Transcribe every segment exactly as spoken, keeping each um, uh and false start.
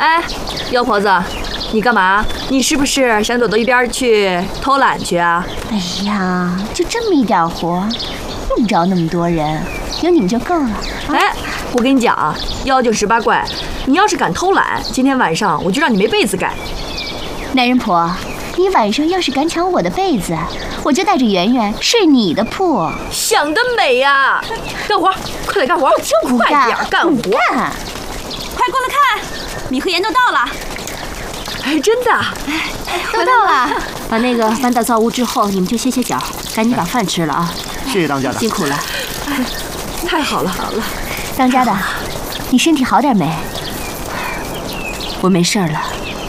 哎，妖婆子，你干嘛？你是不是想躲到一边去偷懒去啊？ 哎呀，就这么一点活，用不着那么多人，有你们就够了。啊、 哎，我跟你讲啊，妖精十八怪，你要是敢偷懒，今天晚上我就让你没被子盖。 男人婆，你晚上要是敢抢我的被子，我就带着圆圆睡你的铺。 想得美呀！干活，快点干活， 就快点干活！ 干快过来看，米和盐都到了。 哎，真的， 都到了。 把那个搬到灶屋之后，你们就歇歇脚，赶紧把饭吃了啊！ 谢谢当家的， 辛苦了。 太好了，好了。 当家的，你身体好点没？ 我没事了。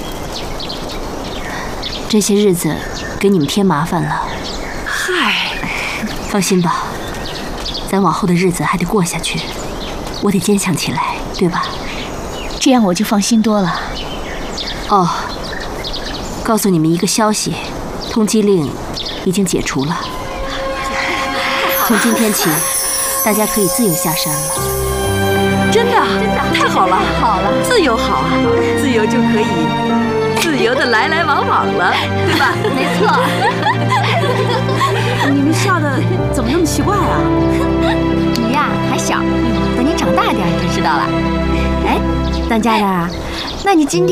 这些日子给你们添麻烦了。 嗨， 放心吧，咱往后的日子还得过下去，我得坚强起来，对吧？ 这样我就放心多了。 哦，告诉你们一个消息，通缉令已经解除了。从今天起，大家可以自由下山了。 真的，真的，太好了， 好了， 自由好啊，自由就可以自由的来来往往了，对吧？ 没错。 你们笑的怎么那么奇怪啊？ 你呀还小，等你长大点你就知道了。哎，当家的，那你今天。